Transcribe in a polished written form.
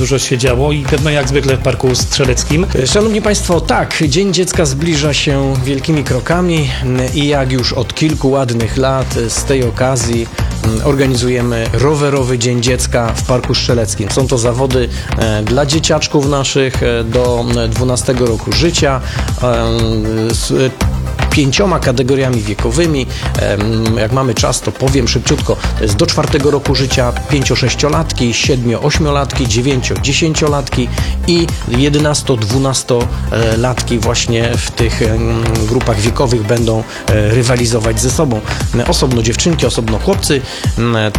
dużo się działo i pewno jak zwykle w Parku Strzeleckim. Szanowni Państwo, tak, Dzień Dziecka zbliża się wielkimi krokami i jak już od kilku ładnych lat z tej okazji organizujemy rowerowy Dzień Dziecka w Parku Strzeleckim. Są to zawody dla dzieciaczków naszych do 12 roku życia z 5 kategoriami wiekowymi. Jak mamy czas, to powiem szybciutko. To jest do 4 roku życia 5-6-latki, 7-8-latki, 9-10-latki i 11-12-latki właśnie w tych grupach wiekowych będą rywalizować ze sobą. Osobno dziewczynki, osobno chłopcy.